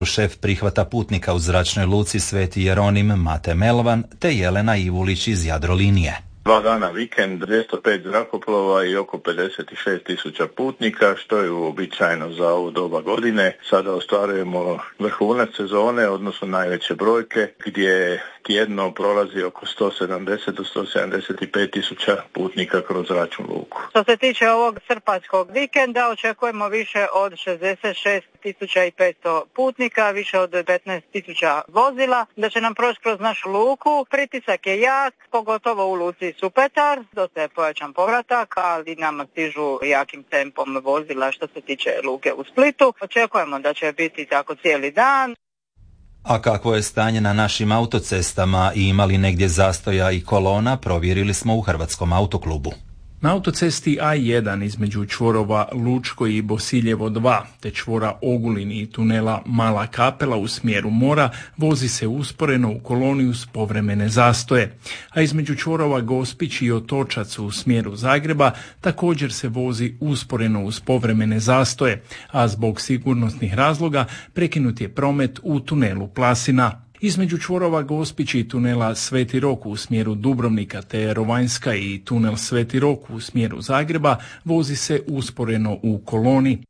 šef prihvata putnika u zračnoj luci Sveti Jeronim Mate Melvan te Jelena Ivulić iz Jadrolinije. 2 dana vikend, 205 zrakoplova i oko 56.000 putnika, što je uobičajeno za ovu doba godine. Sada ostvarujemo vrhunac sezone, odnosno najveće brojke, gdje tjedno prolazi oko 170 do 175.000 putnika kroz zračnu luku. Što se tiče ovog srpanjskog vikenda, očekujemo više od 66.500 putnika, više od 15.000 vozila, da će nam proći kroz našu luku. Pritisak je jak, pogotovo u luci Supetar, dosta je pojačan povratak, ali nama stižu jakim tempom vozila što se tiče luke u Splitu. Očekujemo da će biti tako cijeli dan. A kakvo je stanje na našim autocestama i ima li negdje zastoja i kolona, provjerili smo u Hrvatskom autoklubu. Na autocesti A1 između čvorova Lučko i Bosiljevo 2 te čvora Ogulin i tunela Mala Kapela u smjeru mora vozi se usporeno u koloni uz povremene zastoje, a između čvorova Gospić i Otočac u smjeru Zagreba također se vozi usporeno uz povremene zastoje, a zbog sigurnosnih razloga prekinut je promet u tunelu Plasina. Između čvorova Gospić i tunela Sveti Rok u smjeru Dubrovnika te Rovanjska i tunel Sveti Rok u smjeru Zagreba vozi se usporeno u koloni.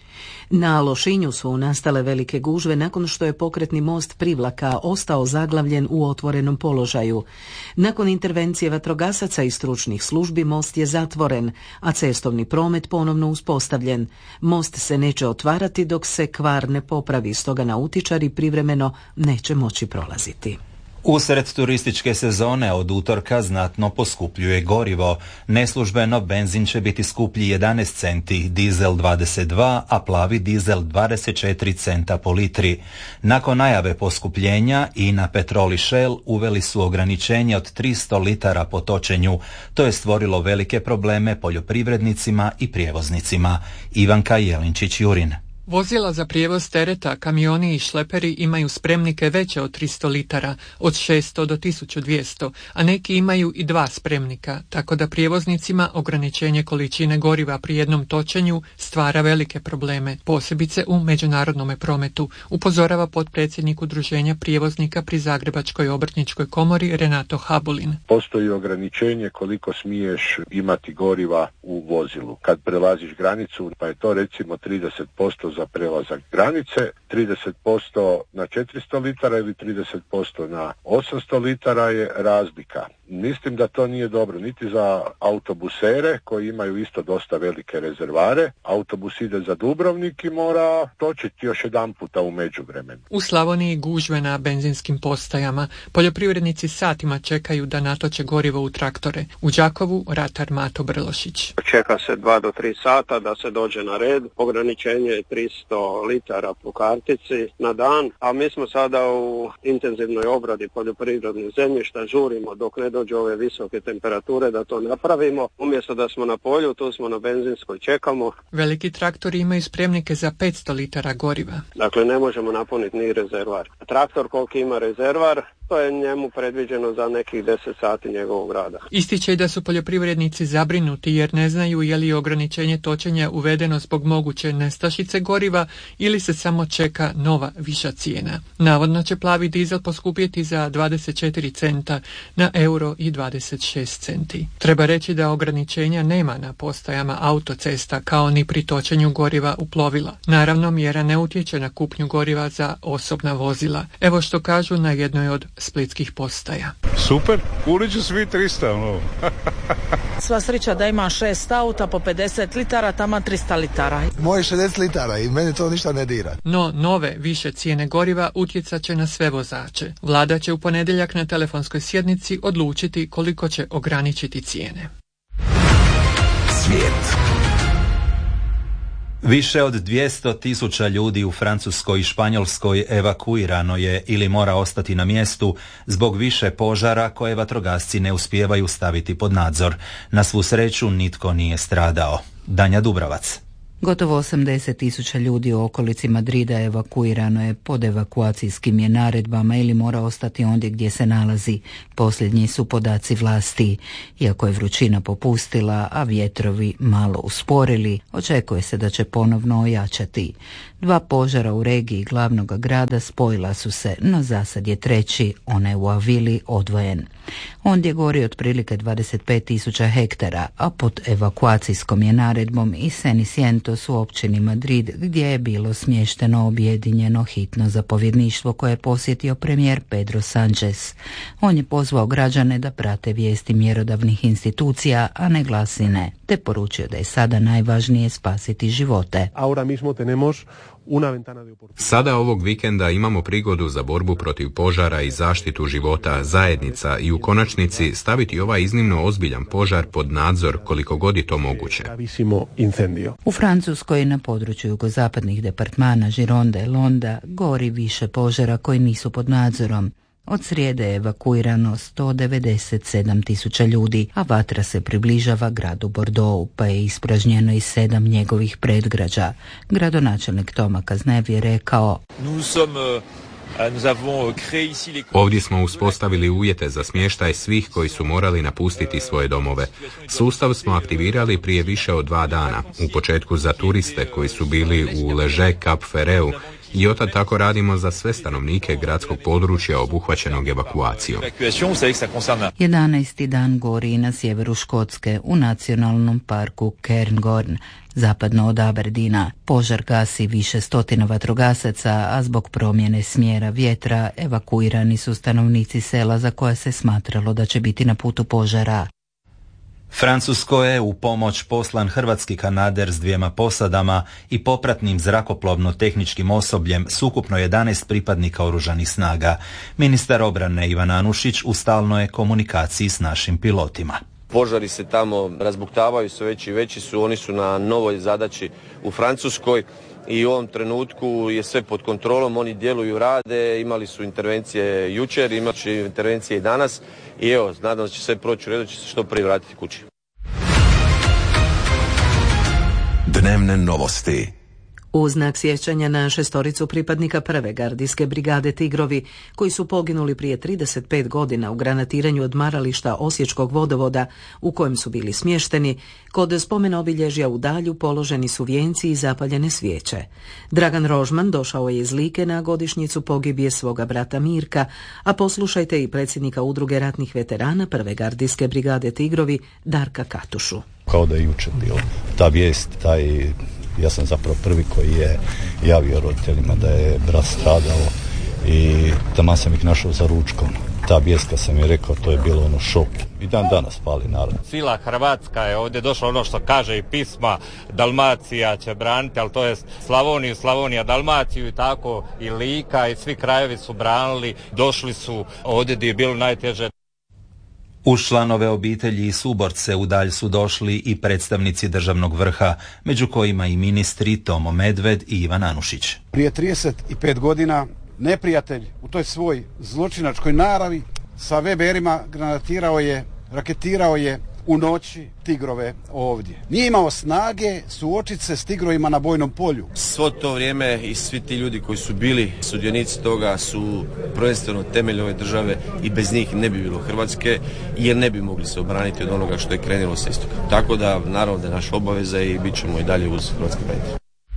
Na Lošinju su nastale velike gužve nakon što je pokretni most Privlaka ostao zaglavljen u otvorenom položaju. Nakon intervencije vatrogasaca i stručnih službi most je zatvoren, a cestovni promet ponovno uspostavljen. Most se neće otvarati dok se kvar ne popravi, stoga nautičari privremeno neće moći prolaziti. Usred turističke sezone od utorka znatno poskupljuje gorivo. Neslužbeno benzin će biti skuplji 11 centi, dizel 22, a plavi dizel 24 centa po litri. Nakon najave poskupljenja INA, Petrol i Shell uveli su ograničenje od 300 litara po točenju. To je stvorilo velike probleme poljoprivrednicima i prijevoznicima. Ivanka Jelinčić-Jurin. Vozila za prijevoz tereta, kamioni i šleperi imaju spremnike veće od 300 litara, od 600 do 1200, a neki imaju i 2 spremnika, tako da prijevoznicima ograničenje količine goriva pri jednom točenju stvara velike probleme, posebice u međunarodnom prometu, upozorava potpredsjednik Udruženja prijevoznika pri Zagrebačkoj obrtničkoj komori Renato Habulin. Postoji ograničenje koliko smiješ imati goriva u vozilu. Kad prelaziš granicu, pa je to recimo 30% za prelazak granice, 30% na 400 litara ili 30% na 800 litara je razlika. Mislim da to nije dobro niti za autobusere koji imaju isto dosta velike rezervare. Autobus ide za Dubrovnik i mora točiti još jedan puta u međuvremenu. U Slavoniji gužve na benzinskim postajama. Poljoprivrednici satima čekaju da natoče gorivo u traktore. U Đakovu ratar Mato Brlošić. Čeka se 2 do 3 sata da se dođe na red. Ograničenje je 300 litara po kartici na dan, a mi smo sada u intenzivnoj obradi poljoprivrednih zemljišta, žurimo dok ne dođu ove visoke temperature da to napravimo. Umjesto da smo na polju, tu smo na benzinskoj, čekamo. Veliki traktori imaju spremnike za 500 litara goriva. Dakle, ne možemo napuniti ni rezervar. Traktor koliko ima rezervar, to je njemu predviđeno za nekih 10 sati njegovog rada. Ističe da su poljoprivrednici zabrinuti jer ne znaju je li ograničenje točenja uvedeno zbog moguće nestašice goriva ili se samo čeka nova viša cijena. Navodno će plavi dizel poskupjeti za 24 centa na euro i 26 centi. Treba reći da ograničenja nema na postajama autocesta kao ni pri točenju goriva u plovila. Naravno, mjera ne utječe na kupnju goriva za osobna vozila. Evo što kažu na jednoj od splitskih postaja. Super, uliđu svi 300. Sva sreća da ima 6 auta po 50 litara, tamo 300 litara. Moje 60 litara i meni to ništa ne dira. No, nove više cijene goriva utjecat će na sve vozače. Vlada će u ponedjeljak na telefonskoj sjednici odlučiti koliko će ograničiti cijene. Svijet. Više od 200.000 ljudi u Francuskoj i Španjolskoj evakuirano je ili mora ostati na mjestu zbog više požara koje vatrogasci ne uspijevaju staviti pod nadzor. Na svu sreću nitko nije stradao. Danja Dubravac. Gotovo 80.000 ljudi u okolici Madrida evakuirano je pod evakuacijskim je naredbama ili mora ostati ondje gdje se nalazi. Posljednji su podaci vlasti. Iako je vrućina popustila, a vjetrovi malo usporili, očekuje se da će ponovno ojačati. 2 požara u regiji glavnog grada spojila su se, no zasad je treći, onaj u Avili, odvojen. Ondje gori otprilike 25.000 hektara, a pod evakuacijskom je naredbom i Cenicientos u općini Madrid, gdje je bilo smješteno objedinjeno hitno zapovjedništvo koje je posjetio premijer Pedro Sánchez. On je pozvao građane da prate vijesti mjerodavnih institucija, a ne glasine, te poručio da je sada najvažnije spasiti živote. Sada ovog vikenda imamo prigodu za borbu protiv požara i zaštitu života zajednica i u konačnici staviti ovaj iznimno ozbiljan požar pod nadzor koliko god je to moguće. U Francuskoj na području jugozapadnih departmana Gironde i Londa gori više požara koji nisu pod nadzorom. Od srijede je evakuirano 197.000 ljudi, a vatra se približava gradu Bordeaux, pa je ispražnjeno i 7 njegovih predgrađa. Gradonačelnik Thomas Cazeneuve je rekao: Ovdje smo uspostavili uvjete za smještaj svih koji su morali napustiti svoje domove. Sustav smo aktivirali prije više od 2 dana, u početku za turiste koji su bili u Leže Cap Ferreu, i otad tako radimo za sve stanovnike gradskog područja obuhvaćenog evakuacijom. 11. dan gori na sjeveru Škotske u nacionalnom parku Cairngorm, zapadno od Aberdeena. Požar gasi više stotina vatrogasaca, a zbog promjene smjera vjetra evakuirani su stanovnici sela za koja se smatralo da će biti na putu požara. Francuskoj je u pomoć poslan hrvatski kanader s 2 posadama i popratnim zrakoplovno-tehničkim osobljem s ukupno 11 pripadnika oružanih snaga. Ministar obrane Ivan Anušić u stalnoj je komunikaciji s našim pilotima. Požari se tamo razbuktavaju, sve veći i veći su, oni su na novoj zadaći u Francuskoj i u ovom trenutku je sve pod kontrolom, oni djeluju, rade, imali su intervencije jučer, imat će intervencije i danas i evo, nadam se da će sve proći u redu, će se što prije vratiti kući. Dnevne novosti. U znak sjećanja na 6 pripadnika 1. gardijske brigade Tigrovi, koji su poginuli prije 35 godina u granatiranju odmarališta Osječkog vodovoda u kojem su bili smješteni, kod spomen obilježja u Dalju položeni su vijenci i zapaljene svijeće. Dragan Rožman došao je iz Like na godišnjicu pogibije svoga brata Mirka, a poslušajte i predsjednika udruge ratnih veterana 1. gardijske brigade Tigrovi Darka Katušu. Kao da je jučer bilo. Ta vijest, ja sam zapravo prvi koji je javio roditeljima da je brat stradao i taman sam ih našao za ručkom. Ta vijest kad sam je rekao, to je bilo šok. I dan danas pali narod. Cijela Hrvatska je ovdje došla, ono što kaže i pisma, Dalmacija će braniti, ali to je Slavoniju, Slavonija, Dalmaciju i tako, i Lika i svi krajevi su branili, došli su ovdje gdje je bilo najteže. Uz članove obitelji i suborce u Dalj su došli i predstavnici državnog vrha, među kojima i ministri Tomo Medved i Ivan Anušić. Prije 35 godina neprijatelj u toj svoj zločinačkoj naravi sa VBR-ima granatirao je, raketirao je u noći Tigrove ovdje. Nije imao snage suočiti se s Tigrovima na bojnom polju. Svo to vrijeme i svi ti ljudi koji su bili sudionici toga su prvenstveno temelj ove države i bez njih ne bi bilo Hrvatske jer ne bi mogli se obraniti od onoga što je krenulo sa istoka. Tako da naravno da je naša obaveza i bit ćemo i dalje uz hrvatske branitelje.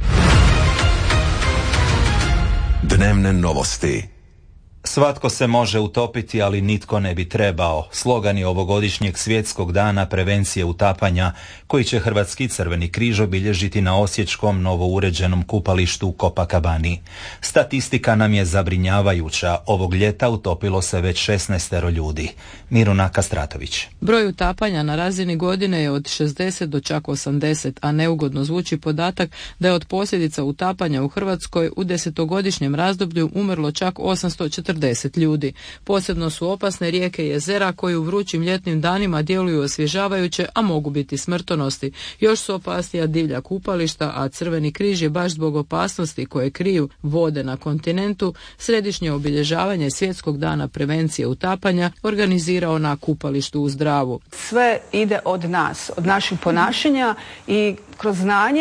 Dnevne novosti. Svatko se može utopiti, ali nitko ne bi trebao. Slogan je ovogodišnjeg svjetskog dana prevencije utapanja, koji će Hrvatski Crveni križ obilježiti na osječkom novouređenom kupalištu u Copacabani. Statistika nam je zabrinjavajuća. Ovog ljeta utopilo se već 16 ljudi. Miruna Kastratović. Broj utapanja na razini godine je od 60 do čak 80, a neugodno zvuči podatak da je od posljedica utapanja u Hrvatskoj u 10-godišnjem razdoblju umrlo čak 840 ljudi. Posebno su opasne rijeke i jezera koji u vrućim ljetnim danima djeluju osvježavajuće, a mogu biti smrtonosni. Još su opasnija divlja kupališta, a Crveni križ je baš zbog opasnosti koje kriju vode na kontinentu središnje obilježavanje Svjetskog dana prevencije utapanja organizirao na kupalištu uz Dravu. Sve ide od nas, od naših ponašanja i kroz znanje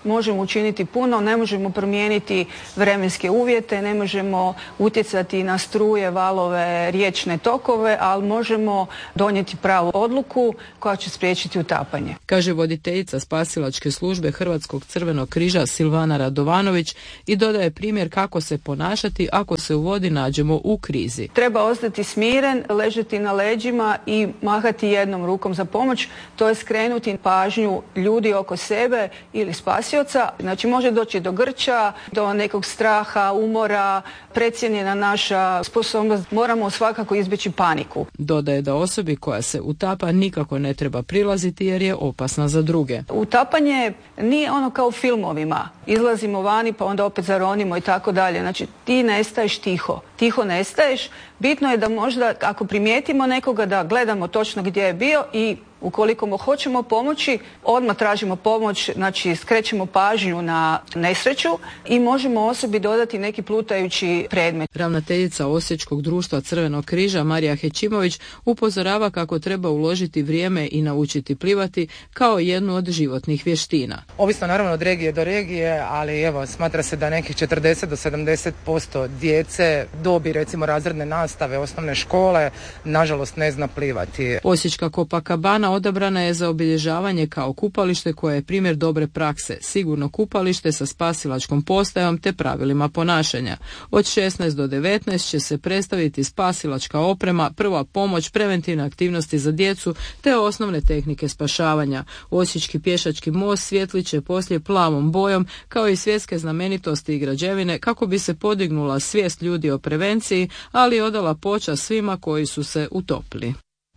možemo učiniti puno, ne možemo promijeniti vremenske uvjete, ne možemo utjecati na struje, valove, riječne tokove, ali možemo donijeti pravu odluku koja će spriječiti utapanje. Kaže voditeljica spasilačke službe Hrvatskog crvenog križa Silvana Radovanović i dodaje primjer kako se ponašati ako se u vodi nađemo u krizi. Treba ostati smiren, ležati na leđima i mahati jednom rukom za pomoć, to je skrenuti pažnju ljudi oko sebe ili spasioca. Znači može doći do grča, do nekog straha, umora, precijenjena naša sposobnost. Moramo svakako izbjeći paniku. Dodaje da osobi koja se utapa nikako ne treba prilaziti jer je opasna za druge. Utapanje nije ono kao u filmovima. Izlazimo vani pa onda opet zaronimo i tako dalje. Znači ti nestaješ tiho. Tiho nestaješ. Bitno je da možda ako primijetimo nekoga da gledamo točno gdje je bio i ukoliko mu hoćemo pomoći, odmah tražimo pomoć, znači skrećemo pažnju na nesreću i možemo osobi dodati neki plutajući predmet. Ravnateljica Osječkog društva Crvenog križa Marija Hećimović upozorava kako treba uložiti vrijeme i naučiti plivati kao jednu od životnih vještina. Ovisno naravno od regije do regije, ali evo smatra se da nekih 40 do 70% djece dobi recimo razredne nastave osnovne škole nažalost ne zna plivati. Osječka Copacabana odabrana je za obilježavanje kao kupalište koje je primjer dobre prakse, sigurno kupalište sa spasilačkom postajom te pravilima ponašanja. Od 16 do 19 će se predstaviti spasilačka oprema, prva pomoć, preventivne aktivnosti za djecu te osnovne tehnike spašavanja. Osječki pješački most svjetlit će poslije plavom bojom kao i svjetske znamenitosti i građevine kako bi se podignula svijest ljudi o prevenciji, ali i odala počast svima koji su se utopili.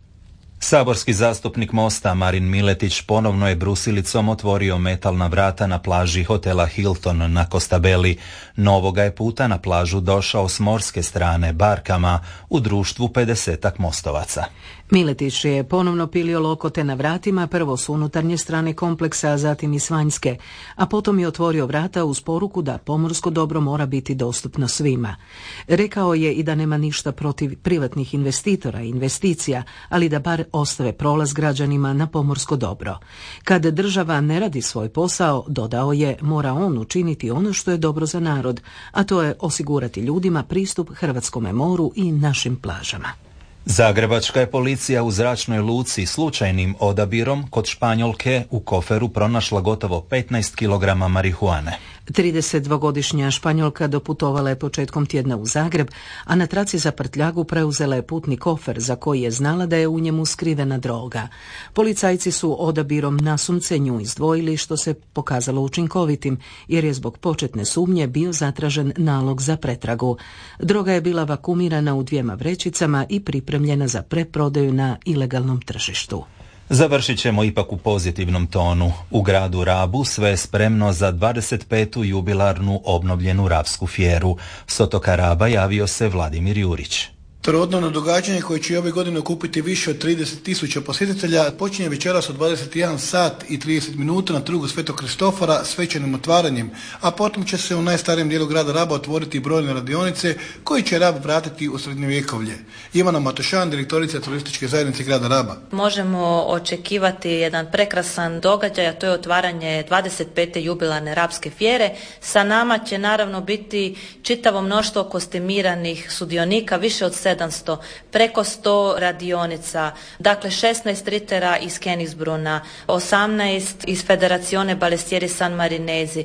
Saborski zastupnik Mosta Marin Miletić ponovno je brusilicom otvorio metalna vrata na plaži hotela Hilton na Costabelli. Novoga je puta na plažu došao s morske strane barkama u društvu 50-ak mostovaca. Miletić je ponovno pilio lokote na vratima, prvo s unutarnje strane kompleksa, a zatim i s vanjske, a potom je otvorio vrata uz poruku da pomorsko dobro mora biti dostupno svima. Rekao je i da nema ništa protiv privatnih investitora i investicija, ali da bar ostave prolaz građanima na pomorsko dobro. Kad država ne radi svoj posao, dodao je, mora on učiniti ono što je dobro za narod, a to je osigurati ljudima pristup hrvatskome moru i našim plažama. Zagrebačka je policija u zračnoj luci slučajnim odabirom kod Španjolke u koferu pronašla gotovo 15 kg marihuane. 32-godišnja Španjolka doputovala je početkom tjedna u Zagreb, a na traci za prtljagu preuzela je putni kofer za koji je znala da je u njemu skrivena droga. Policajci su odabirom nasumice nju izdvojili, što se pokazalo učinkovitim, jer je zbog početne sumnje bio zatražen nalog za pretragu. Droga je bila vakumirana u 2 vrećicama i pripremljena za preprodaju na ilegalnom tržištu. Završit ćemo ipak u pozitivnom tonu. U gradu Rabu sve je spremno za 25. jubilarnu obnovljenu Rabsku fjeru. S otoka Raba javio se Vladimir Jurić. Trodnevno događanje koje će ove godine okupiti više od 30.000 posjetitelja počinje večeras od 21 sat i 30 minuta na trgu Svetog Kristofora svečanim otvaranjem, a potom će se u najstarijem dijelu grada Raba otvoriti brojne radionice koji će Rab vratiti u srednjovjekovlje. Ivana Matošan, direktorica turističke zajednice grada Raba. Možemo očekivati jedan prekrasan događaj, a to je otvaranje 25. jubilarne Rabske fjere. Sa nama će naravno biti čitavo mnoštvo kostimiranih sudionika, više od 700, preko 100 radionica, dakle 16 ritera iz Kenisbruna, 18 iz Federazione Balestieri San Marinesi,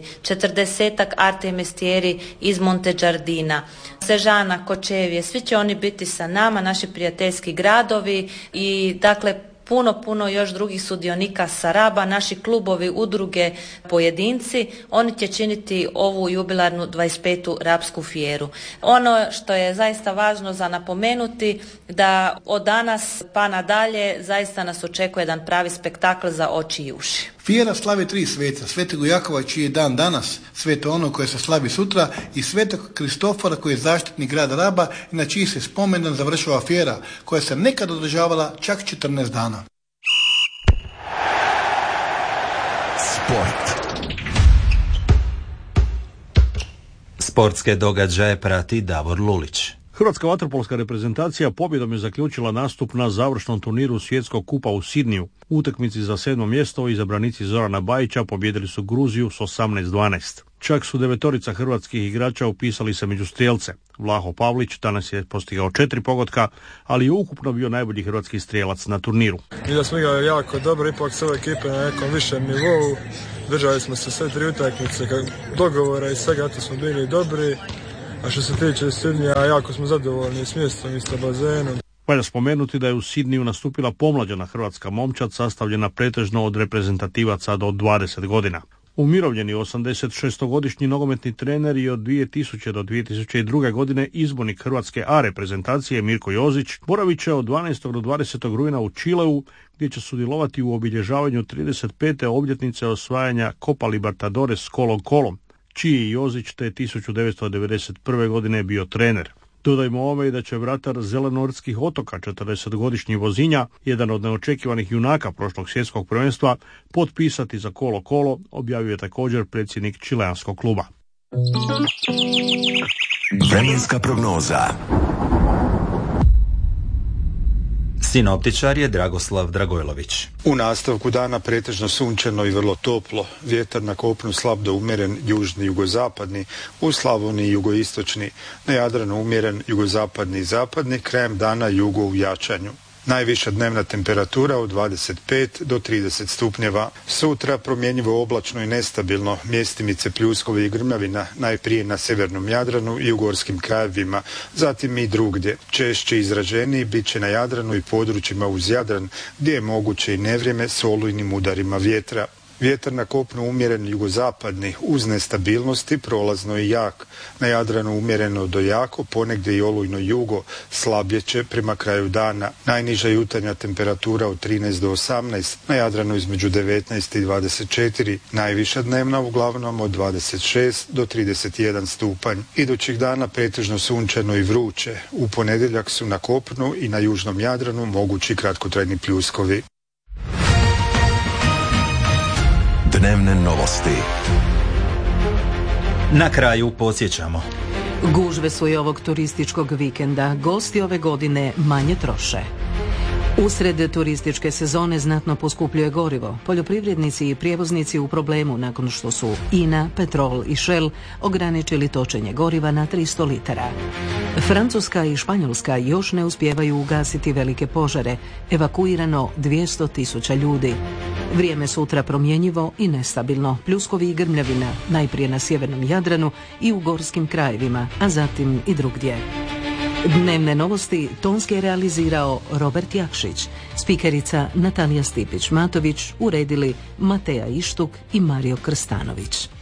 40 arte mestieri iz Montegiardina, Sežana, Kočevje, svi će oni biti sa nama, naši prijateljski gradovi i dakle puno još drugih sudionika sa Raba, naši klubovi, udruge, pojedinci, oni će činiti ovu jubilarnu 25. Rabsku fjeru. Ono što je zaista važno za napomenuti, da od danas pa nadalje zaista nas očekuje jedan pravi spektakl za oči i uši. Fijera slavi 3 sveca, Svetog Jakova čiji je dan danas, Sveto ono koje se slavi sutra i Svetog Kristofora koji je zaštitnik grada Raba i na čiji se spomendan završava fijera koja se nekad održavala čak 14 dana. Sport. Sportske događaje prati Davor Lulić. Hrvatska vaterpolska reprezentacija pobjedom je zaključila nastup na završnom turniru Svjetskog kupa u Sidniju. U utakmici za 7. mjesto izabranici Zorana Bajića pobjedili su Gruziju s 18-12. Čak su 9 hrvatskih igrača upisali se među strijelce. Vlaho Pavlić danas je postigao 4 pogotka, ali je ukupno bio najbolji hrvatski strijelac na turniru. I da smo igrali jako dobro, ipak su ove ekipe na nekom višem nivou. Držali smo se sve 3 utakmice, dogovora i svega, to smo bili dobri. A što se tiče Sidnija, jako smo zadovoljni s mjestom i sa bazenom. Valja spomenuti da je u Sidniju nastupila pomlađena hrvatska momčad sastavljena pretežno od reprezentativaca do 20 godina. Umirovljeni 86-godišnji nogometni trener i od 2000 do 2002. godine izbornik Hrvatske A reprezentacije Mirko Jozić boravit će od 12. do 20. rujna u Čileu, gdje će sudjelovati u obilježavanju 35. obljetnice osvajanja Copa Libertadores s Colo-Colom, čiji je Jozić te 1991. godine bio trener. Dodajmo ovome i da će vratar Zelenortskih otoka, 40-godišnji Vozinja, jedan od neočekivanih junaka prošlog svjetskog prvenstva, potpisati za Colo-Colo, objavio je također predsjednik čileanskog kluba. Vremenska prognoza. Sinoptičar je Dragoslav Dragojlović. U nastavku dana pretežno sunčano i vrlo toplo. Vjetar na kopnu slab do umjeren južni jugozapadni, u Slavoniji jugoistočni, na Jadranu umjeren jugozapadni i zapadni, krajem dana jugo u jačanju. Najviša dnevna temperatura od 25 do 30 stupnjeva. Sutra promjenjivo oblačno i nestabilno, mjestimice pljuskovi i grmljavina, najprije na sjevernom Jadranu i u gorskim krajevima, zatim i drugdje. Češće izraženiji bit će na Jadranu i područjima uz Jadran, gdje je moguće i nevrijeme s olujnim udarima vjetra. Vjetar na kopnu umjeren jugozapadni, uz nestabilnosti, prolazno i jak. Na Jadranu umjereno do jako, ponegdje i olujno jugo, slabjeće prema kraju dana. Najniža jutarnja temperatura od 13 do 18, na Jadranu između 19 i 24, najviša dnevna uglavnom od 26 do 31 stupanj. Idućih dana pretežno sunčano i vruće. U ponedjeljak su na kopnu i na južnom Jadranu mogući kratkotrajni pljuskovi. Dnevne novosti. Na kraju podsjećamo. Gužve su i ovog turističkog vikenda. Gosti ove godine manje troše. Usred turističke sezone znatno poskupljuje gorivo. Poljoprivrednici i prijevoznici u problemu nakon što su INA, Petrol i Shell ograničili točenje goriva na 300 litara. Francuska i Španjolska još ne uspijevaju ugasiti velike požare. Evakuirano 200.000 ljudi. Vrijeme sutra promjenjivo i nestabilno. Pljuskovi i grmljavina, najprije na sjevernom Jadranu i u gorskim krajevima, a zatim i drugdje. Dnevne novosti tonski je realizirao Robert Jakšić, spikerica Natalija Stipić-Matović, uredili Mateja Ištuk i Mario Krstanović.